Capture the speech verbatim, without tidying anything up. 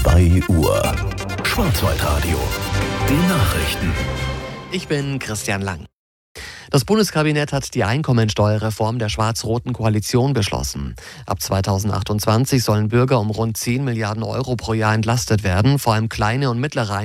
zwei Uhr. Schwarzwaldradio. Die Nachrichten. Ich bin Christian Lang. Das Bundeskabinett hat die Einkommensteuerreform der schwarz-roten Koalition beschlossen. Ab zweitausendachtundzwanzig sollen Bürger um rund zehn Milliarden Euro pro Jahr entlastet werden, vor allem kleine und mittlere